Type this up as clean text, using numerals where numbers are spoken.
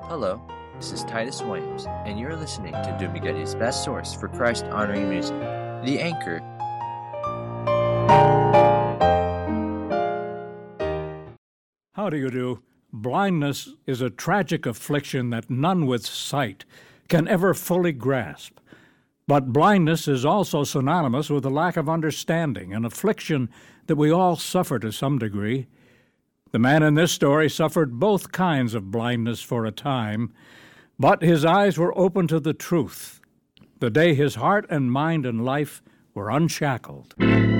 Hello, this is Titus Williams, and you're listening to Dumagetti's best source for Christ-honoring music, The Anchor. How do you do? Blindness is a tragic affliction that none with sight can ever fully grasp. But blindness is also synonymous with a lack of understanding, an affliction that we all suffer to some degree. The man in this story suffered both kinds of blindness for a time, but his eyes were open to the truth the day his heart and mind and life were unshackled.